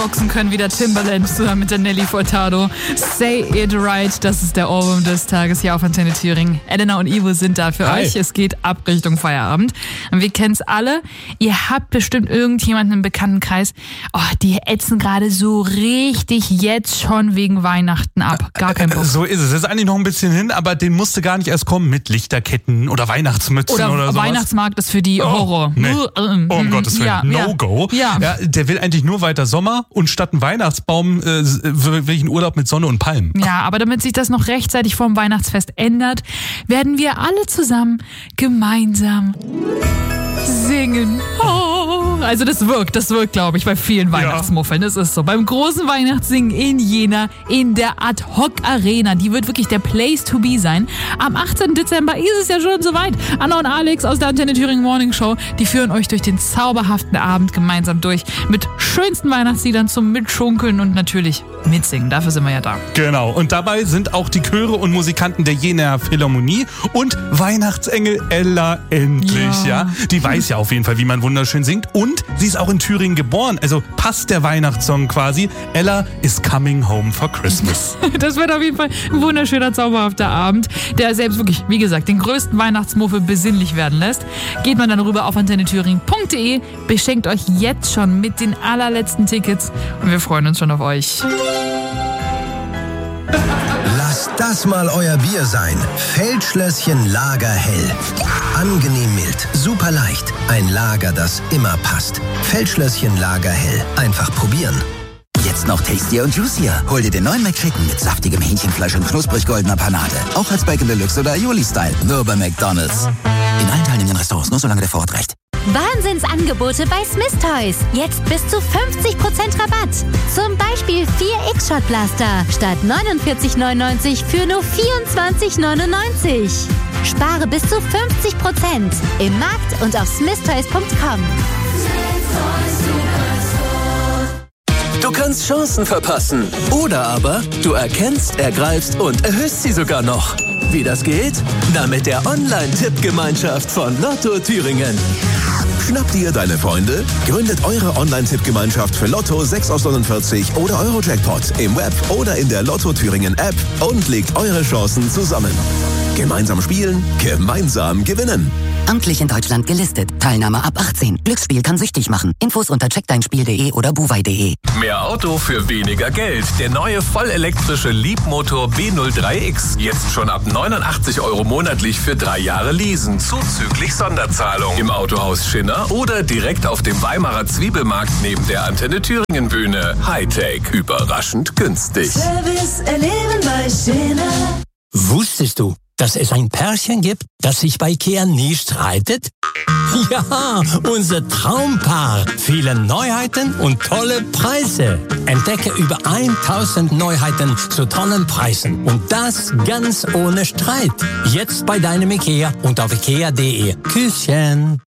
Boxen können wieder Timbaland zusammen mit der Nelly Furtado. Say It Right, das ist der Ohrwurm des Tages hier auf Antenne Thüringen. Elena und Ivo sind da für euch. Es geht ab Richtung Feierabend. Und wir kennen es alle. Ihr habt bestimmt irgendjemanden im Bekanntenkreis. Oh, die ätzen gerade so richtig jetzt schon wegen Weihnachten ab. Gar kein Bock. So ist es. Es ist eigentlich noch ein bisschen hin, aber den musste gar nicht erst kommen mit Lichterketten oder Weihnachtsmützen oder sowas. Weihnachtsmarkt ist für die Horror. Nee. Um Gottes Willen. Ja, No-go. Ja. Ja, der will eigentlich nur weiter Sommer und statt einen Weihnachtsbaum will ich einen Urlaub mit Sonne und Palmen. Ja, aber damit sich das noch rechtzeitig vor dem Weihnachtsfest ändert, werden wir alle zusammen gemeinsam singen. Also das wirkt, glaube ich, bei vielen Weihnachtsmuffeln. Das ist so. Beim großen Weihnachtssingen in Jena in der Ad-Hoc-Arena. Die wird wirklich der Place to be sein. Am 18. Dezember ist es ja schon soweit. Anna und Alex aus der Antenne Thüringen Morning Show, die führen euch durch den zauberhaften Abend gemeinsam durch. Mit schönsten Weihnachtsliedern zum Mitschunkeln und natürlich mitsingen. Dafür sind wir ja da. Genau. Und dabei sind auch die Chöre und Musikanten der Jenaer Philharmonie und Weihnachtsengel Ella endlich. Ja. Die weiß ja auf jeden Fall, wie man wunderschön singt. Und sie ist auch in Thüringen geboren. Also passt der Weihnachtssong quasi. Ella is coming home for Christmas. Das wird auf jeden Fall ein wunderschöner, zauberhafter Abend, der selbst wirklich, wie gesagt, den größten Weihnachtsmuffel besinnlich werden lässt. Geht man dann rüber auf antennethüringen.de, beschenkt euch jetzt schon mit den allerletzten Tickets und wir freuen uns schon auf euch. Lasst das mal euer Bier sein. Feldschlösschen Lagerhell. Angenehm mild, super leicht. Ein Lager, das immer passt. Feldschlösschen Lagerhell. Einfach probieren. Jetzt noch tastier und juicier. Hol dir den neuen McChicken mit saftigem Hähnchenfleisch und knusprig goldener Panade. Auch als Bacon Deluxe oder Aioli-Style. Nur bei McDonald's. In allen teilnehmenden Restaurants, nur solange der Vorrat reicht. Wahnsinnsangebote bei Smith Toys. Jetzt bis zu 50% Rabatt. Zum Beispiel 4 X-Shot Blaster statt 49,99 für nur 24,99. Spare bis zu 50% im Markt und auf smithtoys.com. Du kannst Chancen verpassen. Oder aber du erkennst, ergreifst und erhöhst sie sogar noch. Wie das geht? Na, mit der Online-Tippgemeinschaft von Lotto Thüringen. Schnappt ihr deine Freunde? Gründet eure Online-Tippgemeinschaft für Lotto 6 aus 49 oder Euro-Jackpot im Web oder in der Lotto Thüringen App und legt eure Chancen zusammen. Gemeinsam spielen, gemeinsam gewinnen. Amtlich in Deutschland gelistet. Teilnahme ab 18. Glücksspiel kann süchtig machen. Infos unter checkdeinspiel.de oder buwei.de. Mehr Auto für weniger Geld. Der neue vollelektrische Leapmotor B03X. Jetzt schon ab 89 € monatlich für 3 Jahre leasen. Zuzüglich Sonderzahlung. Im Autohaus Schinner oder direkt auf dem Weimarer Zwiebelmarkt neben der Antenne Thüringen Bühne. Hightech. Überraschend günstig. Service erleben bei Schinner. Wusstest du, dass es ein Pärchen gibt, das sich bei Ikea nie streitet? Ja, unser Traumpaar. Viele Neuheiten und tolle Preise. Entdecke über 1000 Neuheiten zu tollen Preisen. Und das ganz ohne Streit. Jetzt bei deinem Ikea und auf ikea.de. Küsschen.